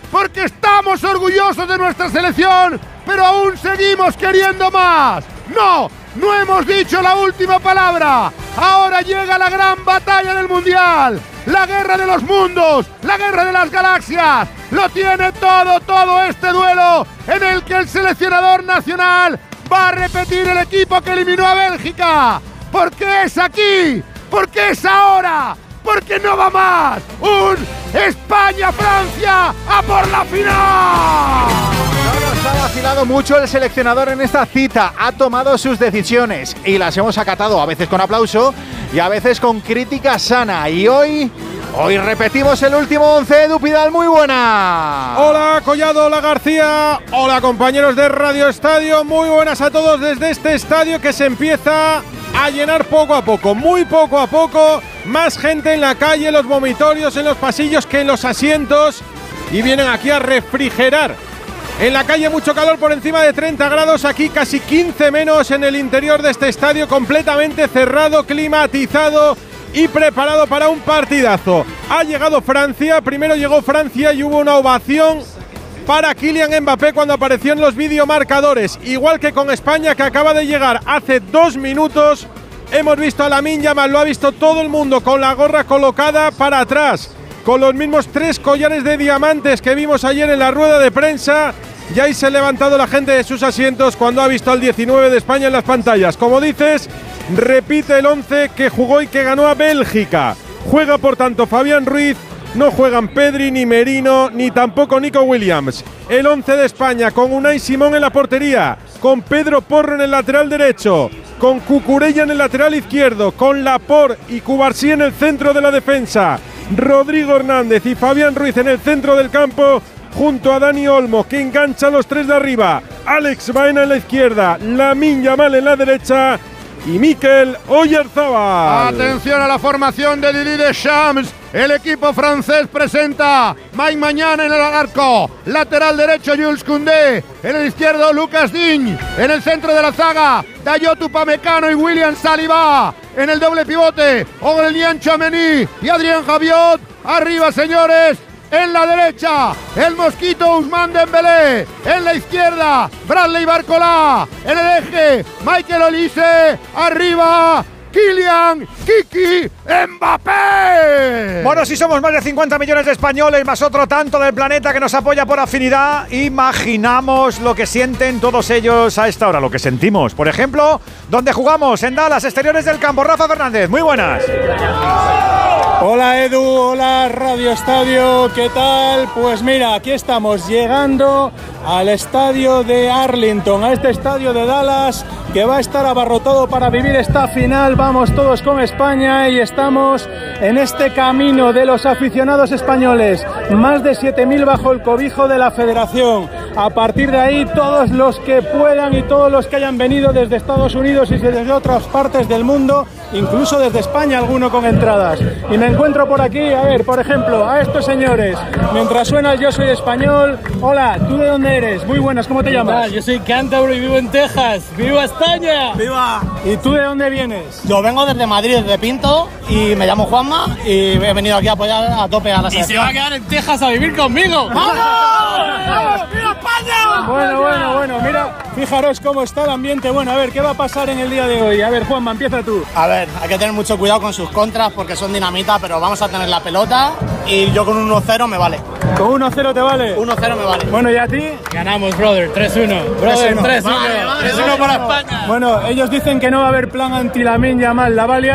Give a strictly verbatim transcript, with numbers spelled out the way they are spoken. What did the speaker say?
porque estamos orgullosos de nuestra selección, pero aún seguimos queriendo más. No, no hemos dicho la última palabra. Ahora llega la gran batalla del Mundial, la guerra de los mundos, la guerra de las galaxias. Lo tiene todo, todo este duelo en el que el seleccionador nacional va a repetir el equipo que eliminó a Bélgica. Porque es aquí, porque es ahora, porque no va más. Un España-Francia a por la final. No nos ha vacilado mucho el seleccionador en esta cita. Ha tomado sus decisiones y las hemos acatado a veces con aplauso y a veces con crítica sana. Y hoy, hoy repetimos el último once. Edu Pidal, muy buena. Hola Collado, hola García, hola compañeros de Radio Estadio. Muy buenas a todos desde este estadio que se empieza a llenar poco a poco, muy poco a poco. Más gente en la calle, en los vomitorios, en los pasillos que en los asientos. Y vienen aquí a refrigerar. En la calle mucho calor, por encima de treinta grados, aquí casi quince menos en el interior de este estadio, completamente cerrado, climatizado y preparado para un partidazo. Ha llegado Francia, primero llegó Francia y hubo una ovación para Kylian Mbappé cuando apareció en los videomarcadores, igual que con España, que acaba de llegar hace dos minutos. Hemos visto a Lamine Yamal, lo ha visto todo el mundo, con la gorra colocada para atrás, con los mismos tres collares de diamantes que vimos ayer en la rueda de prensa. Ya ahí se ha levantado la gente de sus asientos cuando ha visto al diecinueve de España en las pantallas. Como dices, repite el once que jugó y que ganó a Bélgica. Juega por tanto Fabián Ruiz, no juegan Pedri, ni Merino, ni tampoco Nico Williams. El once de España con Unai Simón en la portería, con Pedro Porro en el lateral derecho, con Cucurella en el lateral izquierdo, con Laporte y Cubarsí en el centro de la defensa, Rodrigo Hernández y Fabián Ruiz en el centro del campo, junto a Dani Olmo, que engancha a los tres de arriba, Alex Baena en la izquierda, Lamine Yamal en la derecha y Mikel Oyarzabal. Atención a la formación de Didier Deschamps. El equipo francés presenta Mike Maignan en el arco, lateral derecho Jules Koundé, en el izquierdo Lucas Digne, en el centro de la zaga Dayot Upamecano y William Saliba, en el doble pivote Aurélien Tchouameni y Adrien Rabiot. Arriba, señores, en la derecha el mosquito Ousmane Dembélé, en la izquierda Bradley Barcola, en el eje Michael Olise, arriba Kylian Kiki Mbappé. Bueno, si somos más de cincuenta millones de españoles, más otro tanto del planeta que nos apoya por afinidad, imaginamos lo que sienten todos ellos a esta hora, lo que sentimos. Por ejemplo, donde jugamos, en Dallas, exteriores del campo. Rafa Fernández, muy buenas. Hola Edu, hola Radio Estadio, ¿qué tal? Pues mira, aquí estamos llegando al estadio de Arlington, a este estadio de Dallas que va a estar abarrotado para vivir esta final. Vamos todos con España y estamos en este camino de los aficionados españoles, más de siete mil bajo el cobijo de la Federación. A partir de ahí, todos los que puedan y todos los que hayan venido desde Estados Unidos y desde otras partes del mundo, incluso desde España, alguno con entradas. Y me encuentro por aquí, a ver, por ejemplo, a estos señores, mientras suena el Yo Soy Español. Hola, ¿tú de dónde eres? Muy buenas, ¿cómo te llamas? Yo soy cántabro y vivo en Texas. ¡Viva España! ¡Viva! ¿Y tú de dónde vienes? Yo vengo desde Madrid, desde Pinto, y me llamo Juanma y he venido aquí a apoyar a tope a la selección. Y se va a quedar en Texas a vivir conmigo. ¡Vamos! ¡Vamos! ¡Viva España! Bueno, bueno, bueno, mira, fijaros cómo está el ambiente. Bueno, a ver, ¿qué va a pasar en el día de hoy? A ver, Juanma, empieza tú. A ver, hay que tener mucho cuidado con sus contras porque son dinamita, pero vamos a tener la pelota y yo con un uno cero me vale. ¿Con uno cero te vale? uno cero me vale. Bueno, ¿y a ti? Ganamos, brother, tres uno. Brother, tres uno. Vale, vale, tres uno vale, para bueno. España. Bueno, ellos dicen que no va a haber plan anti Lamine Yamal. La va a liar